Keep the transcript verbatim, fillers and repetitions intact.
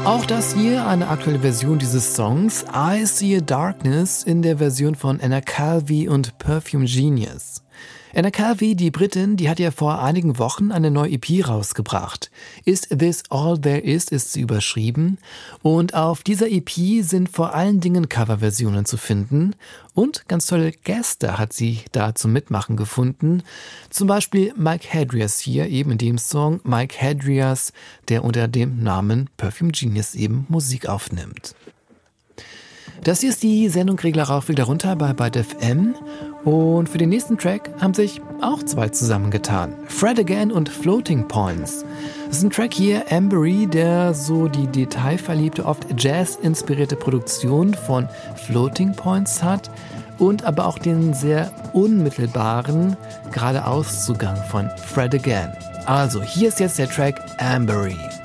Auch das hier eine aktuelle Version dieses Songs, I See a Darkness, in der Version von Anna Calvi und Perfume Genius. Anna Calvi, die Britin, die hat ja vor einigen Wochen eine neue E P rausgebracht. Is This All There Is ist sie überschrieben. Und auf dieser E P sind vor allen Dingen Coverversionen zu finden. Und ganz tolle Gäste hat sie da zum Mitmachen gefunden. Zum Beispiel Mike Hadrias hier, eben in dem Song. Mike Hadrias, der unter dem Namen Perfume Genius eben Musik aufnimmt. Das hier ist die Sendung Regler rauf, wieder runter bei Byte F M. Und für den nächsten Track haben sich auch zwei zusammengetan. Fred Again und Floating Points. Das ist ein Track hier, Ambery, der so die detailverliebte, oft Jazz-inspirierte Produktion von Floating Points hat und aber auch den sehr unmittelbaren Geradeauszugang von Fred Again. Also, hier ist jetzt der Track Ambery.